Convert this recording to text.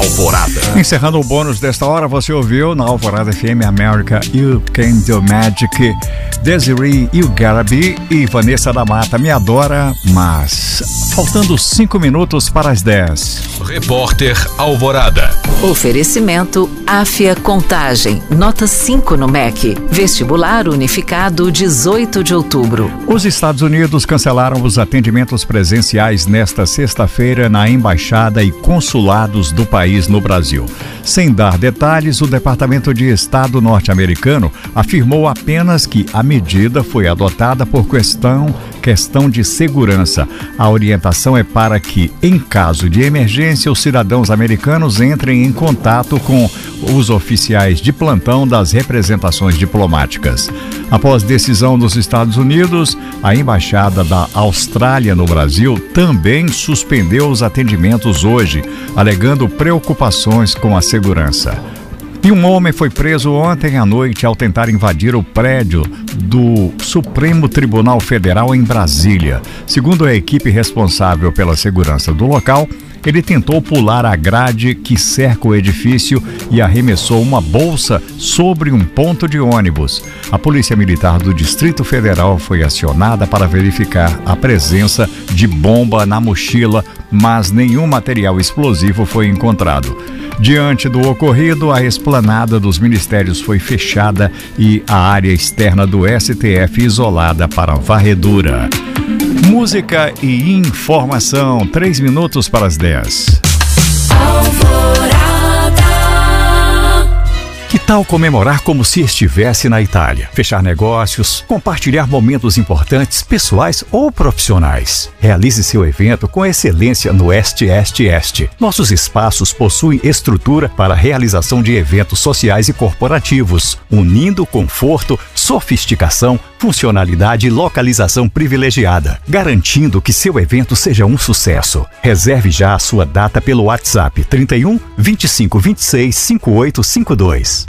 Alvorada. Encerrando o bônus desta hora, você ouviu na Alvorada FM America You Can Do Magic, Desiree You Gotta Be e Vanessa da Mata Me Adora, mas faltando 5 minutos para as 10. Repórter Alvorada. Oferecimento Áfia Contagem, nota 5 no MEC. Vestibular unificado 18 de outubro. Os Estados Unidos cancelaram os atendimentos presenciais nesta sexta-feira na embaixada e consulados do país no Brasil. Sem dar detalhes, o Departamento de Estado norte-americano afirmou apenas que a medida foi adotada por questão de segurança. A orientação é para que, em caso de emergência, os cidadãos americanos entrem em contato com os oficiais de plantão das representações diplomáticas. Após decisão dos Estados Unidos, a Embaixada da Austrália no Brasil também suspendeu os atendimentos hoje, alegando preocupações com a segurança. E um homem foi preso ontem à noite ao tentar invadir o prédio do Supremo Tribunal Federal em Brasília. Segundo a equipe responsável pela segurança do local, ele tentou pular a grade que cerca o edifício e arremessou uma bolsa sobre um ponto de ônibus. A Polícia Militar do Distrito Federal foi acionada para verificar a presença de bomba na mochila, mas nenhum material explosivo foi encontrado. Diante do ocorrido, a esplanada dos ministérios foi fechada e a área externa do STF isolada para varredura. Música e informação, 3 minutos para as 10. Que tal comemorar como se estivesse na Itália? Fechar negócios, compartilhar momentos importantes, pessoais ou profissionais. Realize seu evento com excelência no Este. Nossos espaços possuem estrutura para a realização de eventos sociais e corporativos, unindo conforto, sofisticação, funcionalidade e localização privilegiada, garantindo que seu evento seja um sucesso. Reserve já a sua data pelo WhatsApp 31 25 26 5852.